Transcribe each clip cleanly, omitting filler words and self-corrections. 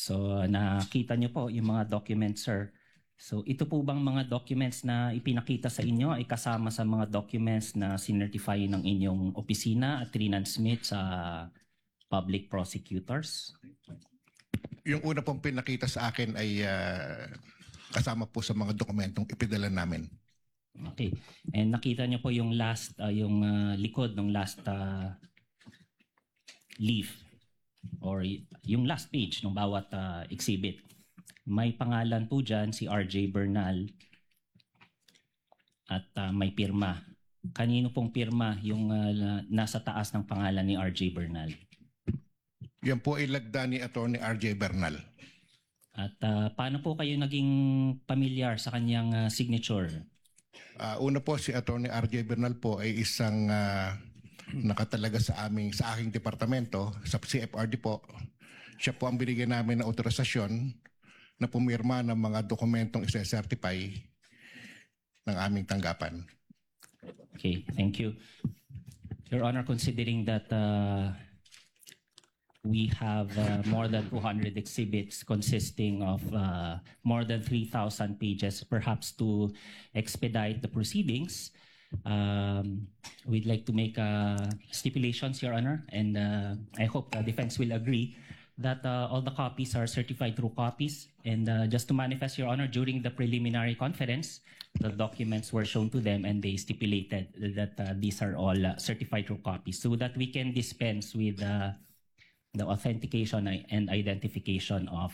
So nakita niyo po yung mga documents, sir. So ito po bang mga documents na ipinakita sa inyo ay kasama sa mga documents na sinertify ng inyong opisina at trinansmit sa public prosecutors? Yung una pong pinakita sa akin ay kasama po sa mga dokumentong ipidala namin. Okay. And nakita niyo po yung last, yung likod ng last leaf or yung last page ng bawat exhibit. May pangalan po dyan si RJ Bernal at may pirma. Kanino pong pirma yung nasa taas ng pangalan ni RJ Bernal? Yan po ay lagda ni Atty. RJ Bernal. At paano po kayo naging pamilyar sa kanyang signature? Una po, si Atty. RJ Bernal po ay isang nakatalaga sa aking departamento, sa CFRD po. Siya po ang binigyan namin ng autorisasyon na pumirma ng mga dokumentong isa-certify ng aming tanggapan. Okay, thank you. Your Honor, considering that we have more than 200 exhibits consisting of more than 3,000 pages, perhaps to expedite the proceedings, we'd like to make stipulations, Your Honor, and I hope the defense will agree that all the copies are certified through copies. And just to manifest, Your Honor, during the preliminary conference, the documents were shown to them and they stipulated that these are all certified through copies so that we can dispense with the authentication and identification of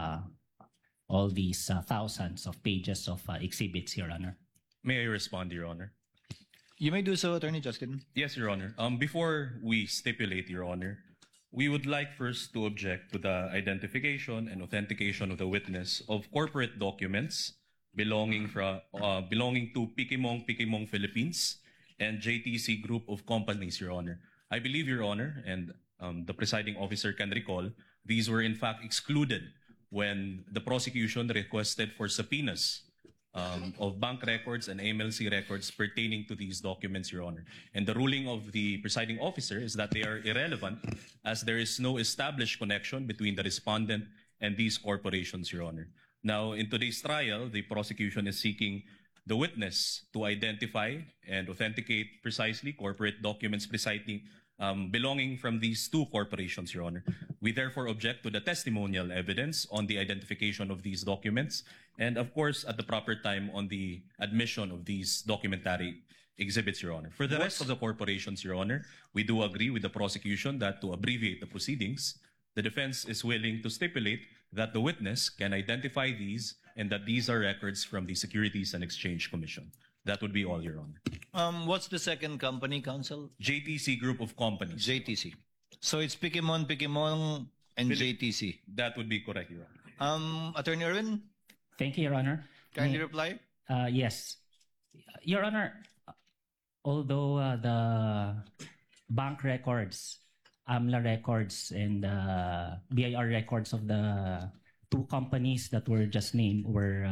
all these thousands of pages of exhibits, Your Honor. May I respond, Your Honor? You may do so, Attorney Justin. Yes, Your Honor. Before we stipulate, Your Honor, we would like first to object to the identification and authentication of the witness of corporate documents belonging to Pikimong Philippines and JTC Group of Companies, Your Honor. I believe, Your Honor, and the presiding officer can recall, these were in fact excluded when the prosecution requested for subpoenas of bank records and MLC records pertaining to these documents, Your Honor. And the ruling of the presiding officer is that they are irrelevant as there is no established connection between the respondent and these corporations, Your Honor. Now, in today's trial, the prosecution is seeking the witness to identify and authenticate precisely corporate documents precisely belonging from these two corporations, Your Honor. We therefore object to the testimonial evidence on the identification of these documents and, of course, at the proper time on the admission of these documentary exhibits, Your Honor. For the rest of the corporations, Your Honor, we do agree with the prosecution that to abbreviate the proceedings, the defense is willing to stipulate that the witness can identify these and that these are records from the Securities and Exchange Commission. That would be all, Your Honor. What's the second company, counsel? JTC Group of Companies. JTC. So it's Pikimon, and JTC. That would be correct, Your Honor. Attorney Erwin, Thank you, Your Honor. kindly reply. Yes. Your Honor, although the bank records, AMLA records, and BIR records of the two companies that were just named were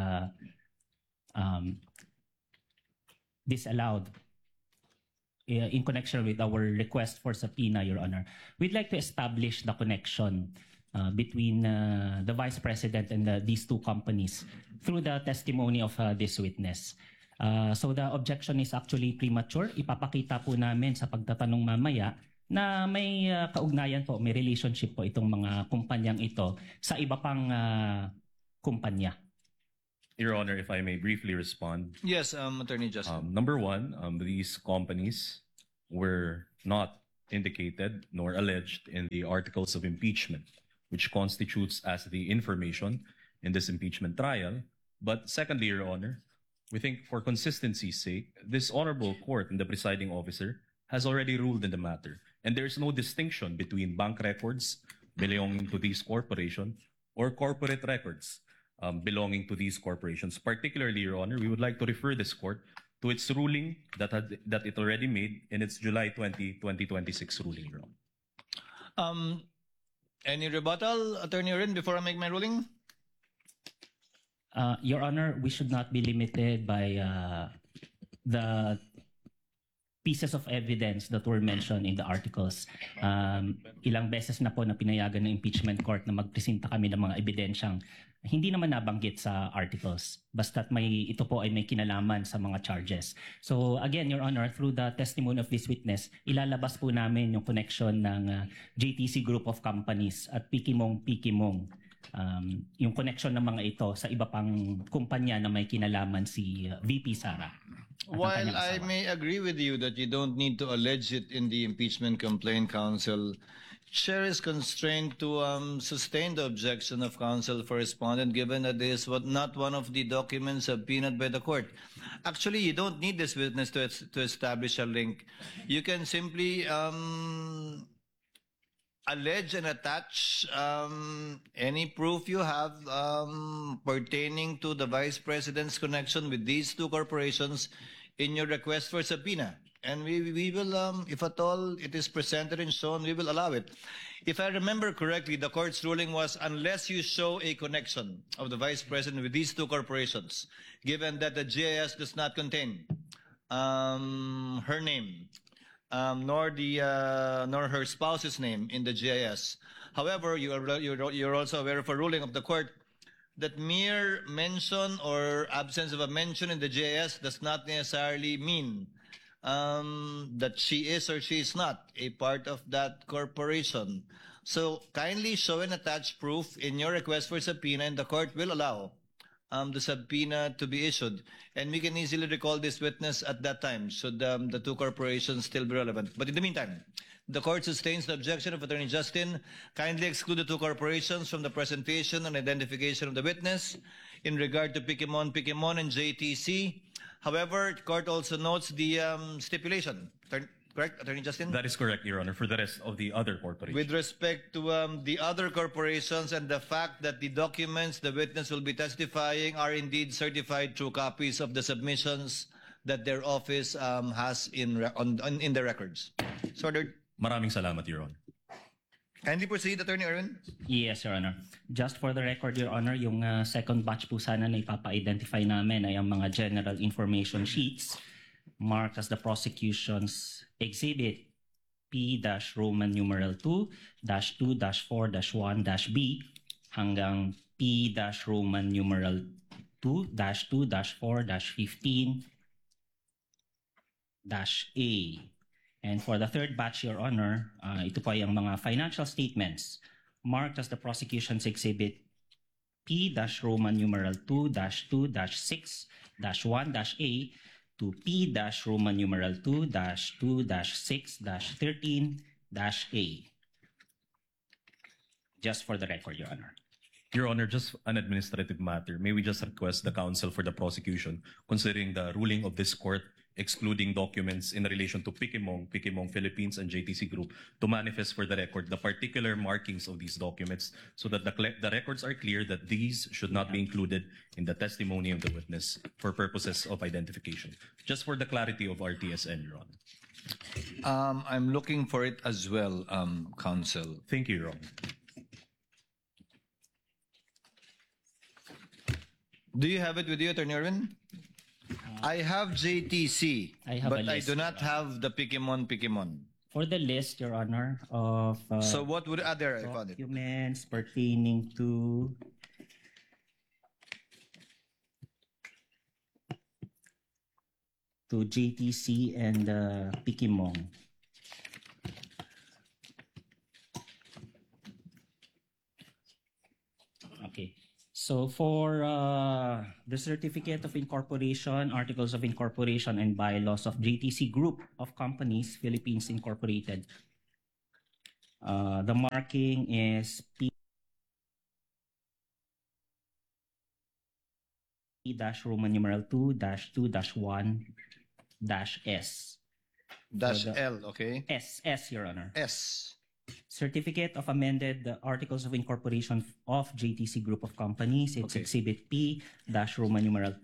disallowed in connection with our request for subpoena, Your Honor, we'd like to establish the connection between the Vice President and these two companies through the testimony of this witness. So the objection is actually premature. Ipapakita po namin sa pagtatanong mamaya na may kaugnayan po, may relationship po itong mga kumpanyang ito sa iba pang kumpanya. Your Honor, if I may briefly respond. Yes, Attorney Justin. Number one, these companies were not indicated nor alleged in the articles of impeachment, which constitutes as the information in this impeachment trial. But secondly, Your Honor, we think for consistency's sake, this honorable court and the presiding officer has already ruled in the matter. And there's no distinction between bank records belonging to these corporations or corporate records belonging to these corporations. Particularly, Your Honor, we would like to refer this court to its ruling that it already made in its July 2026 ruling, Your Honor. Any rebuttal, Attorney Erwin, before I make my ruling? Your Honor, we should not be limited by the pieces of evidence that were mentioned in the articles. Ilang beses na po na pinayagan ng impeachment court na magpresenta kami ng mga ebidensyang hindi naman nabanggit sa articles. Basta't ito po ay may kinalaman sa mga charges. So again, Your Honor, through the testimony of this witness, ilalabas po namin yung connection ng JTC Group of Companies at Pikimong. Yung connection ng mga ito sa iba pang kumpanya na may kinalaman si VP Sara. at ang While kanyang I asawa. may agree with you that you don't need to allege it in the impeachment complaint, counsel, Chair is constrained to sustain the objection of counsel for respondent, given that this was not one of the documents subpoenaed by the court. Actually, you don't need this witness to establish a link. You can simply allege and attach any proof you have pertaining to the Vice President's connection with these two corporations in your request for subpoena. And we will, if at all it is presented and shown, we will allow it. If I remember correctly, the court's ruling was unless you show a connection of the Vice President with these two corporations, given that the GIS does not contain her name, nor her spouse's name in the GIS. However, you're also aware of a ruling of the court that mere mention or absence of a mention in the GIS does not necessarily mean that she is or she is not a part of that corporation. So kindly show and attach proof in your request for subpoena, and the court will allow the subpoena to be issued. And we can easily recall this witness at that time, should the two corporations still be relevant. But in the meantime, the court sustains the objection of Attorney Justin. Kindly exclude the two corporations from the presentation and identification of the witness in regard to Pikimon and JTC. However, court also notes the stipulation. Correct, Attorney Justin? That is correct, Your Honor, for the rest of the other corporations. With respect to the other corporations and the fact that the documents the witness will be testifying are indeed certified through copies of the submissions that their office has in the records. So, Maraming salamat, Your Honor. kindly proceed, Attorney Erwin. Yes, Your Honor. Just for the record, Your Honor, yung second batch po sana na ipapa-identify namin ay ang mga general information sheets marked as the prosecution's exhibit P-Roman numeral 2-2-4-1-B hanggang P-Roman numeral 2-2-4-15-A. And for the third batch, Your Honor, ito po ay ang mga financial statements marked as the prosecution's exhibit P-Roman numeral 2-2-6-1-A to P-Roman numeral 2-2-6-13-A. Just for the record, Your Honor. Your Honor, just an administrative matter. May we just request the counsel for the prosecution, considering the ruling of this court excluding documents in relation to Pikimong Philippines and JTC Group, to manifest for the record the particular markings of these documents so that the records are clear that these should not be included in the testimony of the witness for purposes of identification. Just for the clarity of RTSN, Your Honor. I'm looking for it as well, counsel. Thank you, Your Honor. Do you have it with you, Attorney Erwin? I have JTC, I have a but I list. do not have the Pikimon. For the list, Your Honor, of So what would there? I found it. documents pertaining to JTC and Pikimong. Okay. So for the certificate of incorporation, articles of incorporation, and bylaws of JTC Group of Companies, Philippines Incorporated, the marking is P-Roman numeral 2-2-1-S. Dash So the- L, okay? S, Your Honor. S. Certificate of amended Articles of Incorporation of JTC Group of Companies. It's Okay. Exhibit P-Roman numeral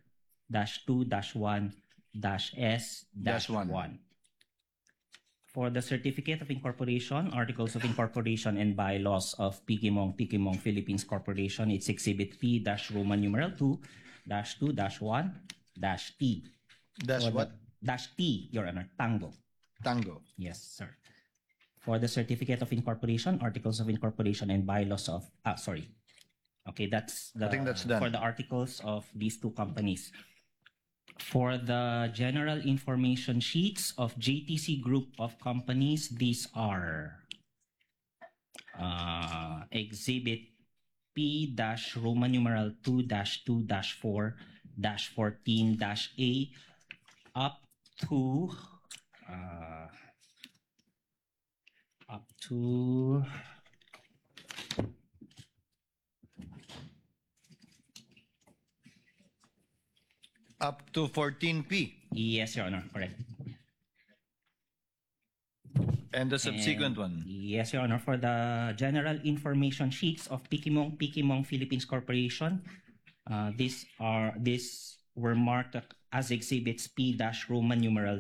2-2-1-S-1. For the Certificate of Incorporation, Articles of Incorporation, and bylaws of Pikimong Philippines Corporation, it's Exhibit P-Roman numeral 2-2-1-T. Dash For what? dash T, Your Honor, Tango. Tango. Yes, sir. For the certificate of incorporation, articles of incorporation, and bylaws of, sorry. Okay, that's the, I think that's done. for the articles of these two companies. For the general information sheets of JTC Group of Companies, these are Exhibit P-Roman numeral 2-2-4-14-A up to Up to 14P. yes, Your Honor, correct. And the subsequent And- one. Yes, Your Honor. For the general information sheets of Pikimong Philippines Corporation, these were marked as exhibits P-Roman numeral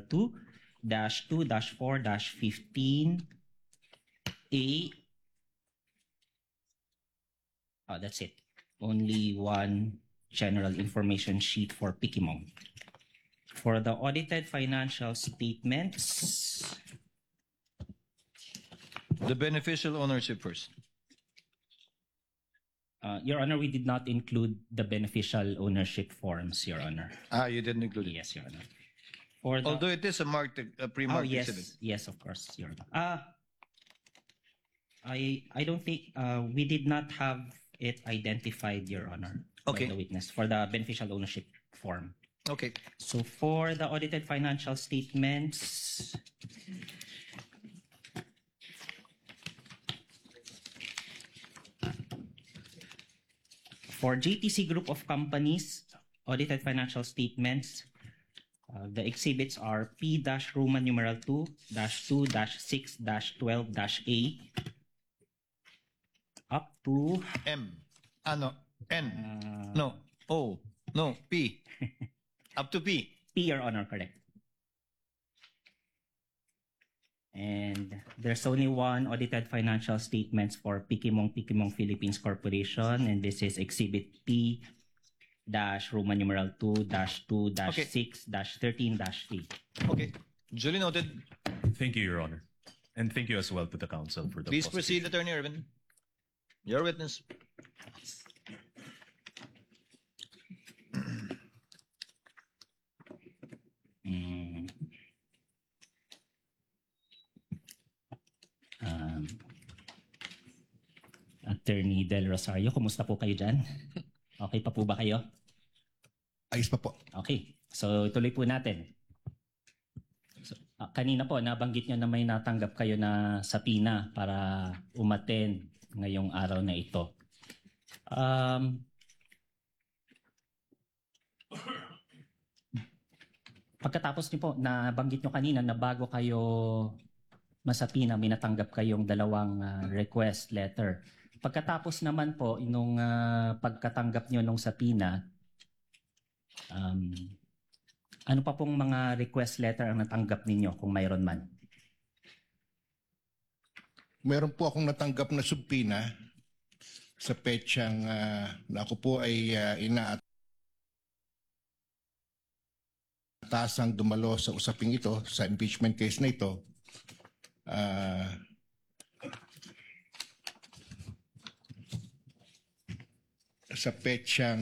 2-2-4-15A. That's it. Only one general information sheet for Pikimong. For the audited financial statements, The beneficial ownership first. Your Honor, we did not include the beneficial ownership forms, Your Honor. You didn't include it. Yes, Your Honor. For the, Although it is a marked, pre-marked yes, exhibit. yes, of course, Your Honor. I don't think we did not have it identified, Your Honor, Okay. by the witness for the beneficial ownership form. Okay. So for the audited financial statements, for GTC Group of Companies, audited financial statements, the exhibits are P-Roman numeral 2-2-6-12-A up to M. No. N. uh, No. O. No. P. Up to P. P, Your Honor, correct. And there's only one audited financial statements for Pikimong Philippines Corporation, and this is Exhibit P-Roman numeral 2-2-6-13-3. Okay. Duly noted. Thank you, Your Honor. And thank you as well to the counsel for the Please prosecution. proceed, Attorney Irvin. Your witness. Mm. Attorney Del Rosario, kumusta po kayo dyan? Okay pa po ba kayo? Ayos pa po. Okay, so tuloy po natin. So, kanina po, nabanggit nyo na may natanggap kayo na sapina para umattend ngayong araw na ito. Pagkatapos nyo po, nabanggit nyo kanina na bago kayo masapina, may natanggap kayong dalawang request letter. Pagkatapos naman po, nung pagkatanggap nyo nung sapina, ano pa pong mga request letter ang natanggap ninyo kung mayroon man? Meron po akong natanggap na subpina sa petsang na ako po ay inaatasang dumalo sa usaping ito, sa impeachment case na ito. Sa petsang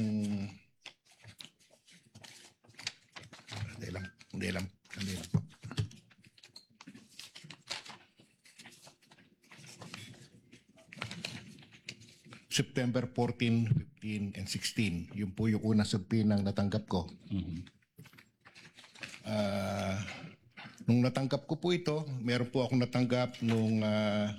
hindi lang po. September 14, 15, and 16. Yun po yung unang subpinang natanggap ko. Nung natanggap ko po ito, meron po akong natanggap nung